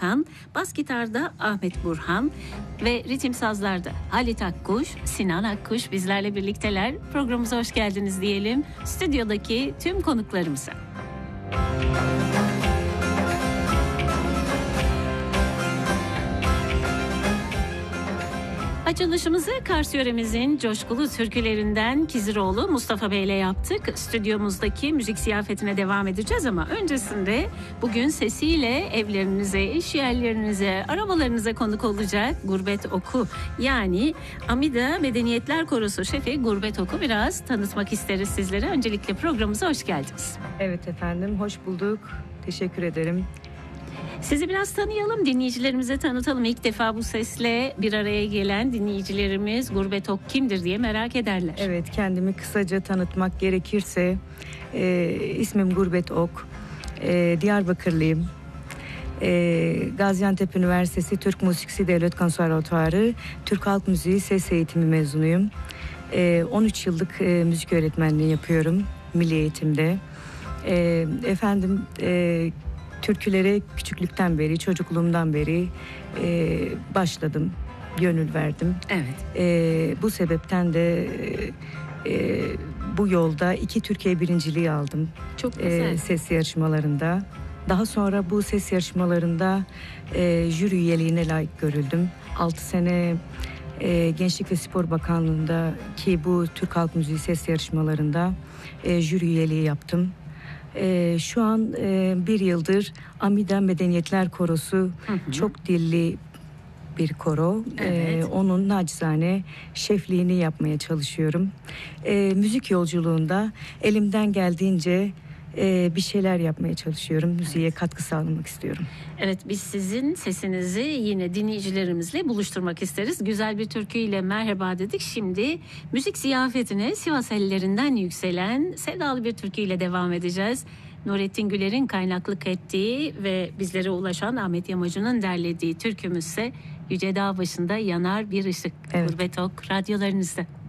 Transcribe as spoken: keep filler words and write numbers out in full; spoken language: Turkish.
Erkan, bas gitarda Ahmet Burhan ve ritim sazlarda Halit Akkuş, Sinan Akkuş bizlerle birlikteler. Programımıza hoş geldiniz diyelim stüdyodaki tüm konuklarımıza. Açılışımızı Kars yöremizin coşkulu türkülerinden Kiziroğlu Mustafa Bey ile yaptık. Stüdyomuzdaki müzik ziyafetine devam edeceğiz ama öncesinde bugün sesiyle evlerinize, iş yerlerinize, arabalarınıza konuk olacak Gurbet Oku. Yani Amida Medeniyetler Korosu şefi Gurbet Oku biraz tanıtmak isteriz sizlere. Öncelikle programımıza hoş geldiniz. Evet efendim, hoş bulduk. Teşekkür ederim. Sizi biraz tanıyalım, dinleyicilerimize tanıtalım. İlk defa bu sesle bir araya gelen dinleyicilerimiz Gurbet Ok kimdir diye merak ederler. Evet, kendimi kısaca tanıtmak gerekirse e, ismim Gurbet Ok, e, Diyarbakırlıyım. E, Gaziantep Üniversitesi Türk Müziği Devlet Konservatuarı Türk Halk Müziği Ses Eğitimi mezunuyum. E, on üç yıllık e, müzik öğretmenliği yapıyorum milli eğitimde. E, efendim... E, Türkülere küçüklükten beri, çocukluğumdan beri e, başladım, gönül verdim. Evet. E, bu sebepten de e, bu yolda iki Türkiye birinciliği aldım. Çok güzel. E, ses yarışmalarında. Daha sonra bu ses yarışmalarında e, jüri üyeliğine layık görüldüm. altı sene e, Gençlik ve Spor Bakanlığı'nda ki bu Türk Halk Müziği ses yarışmalarında e, jüri üyeliği yaptım. Ee, şu an e, bir yıldır Amida Medeniyetler Korosu hı hı. çok dilli bir koro. Evet. Ee, onun nacizane şefliğini yapmaya çalışıyorum. Ee, müzik yolculuğunda elimden geldiğince e, bir şeyler yapmaya çalışıyorum. Müziğe evet. katkı sağlamak istiyorum. Evet, biz sizin sesinizi yine dinleyicilerimizle buluşturmak isteriz. Güzel bir türküyle merhaba dedik. Şimdi müzik ziyafetine Sivas ellerinden yükselen sevdalı bir türküyle devam edeceğiz. Nurettin Güler'in kaynaklık ettiği ve bizlere ulaşan Ahmet Yamacı'nın derlediği türkümüzse Yüce Dağ Başında Yanar Bir Işık. Evet. Gurbet Ok radyolarınızda.